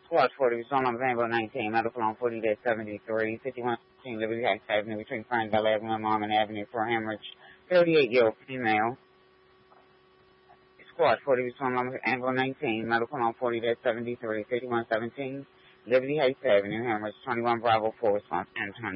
Squad 40, respond number Rainbow 19, medical on 40-73, 5116 Liberty Heights Avenue between Ferndale Avenue and Marmon Avenue for hemorrhage, 38-year-old female. Squad 40, respond number Rainbow 19, medical on 40-73, 5117 Liberty Heights Avenue, hemorrhage, 21 Bravo 4, response 1020.